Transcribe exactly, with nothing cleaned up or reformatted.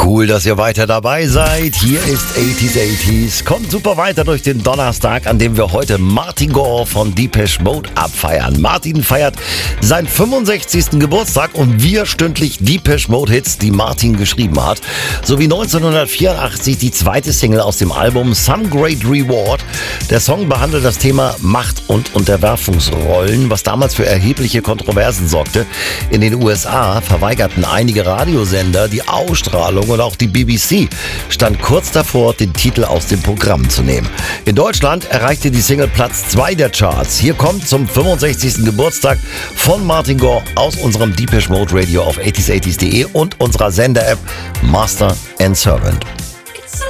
Cool, dass ihr weiter dabei seid. Hier ist achtziger achtziger. Kommt super weiter durch den Donnerstag, an dem wir heute Martin Gore von Depeche Mode abfeiern. Martin feiert seinen fünfundsechzigsten Geburtstag und wir stündlich Depeche Mode Hits, die Martin geschrieben hat. Sowie neunzehnhundertvierundachtzig die zweite Single aus dem Album Some Great Reward. Der Song behandelt das Thema Macht- und Unterwerfungsrollen, was damals für erhebliche Kontroversen sorgte. In den U S A verweigerten einige Radiosender die Ausstrahlung und auch die B B C stand kurz davor, den Titel aus dem Programm zu nehmen. In Deutschland erreichte die Single Platz zwei der Charts. Hier kommt zum fünfundsechzigsten Geburtstag von Martin Gore aus unserem Depeche Mode Radio auf achtziger achtziger punkt de und unserer Sender-App Master and Servant.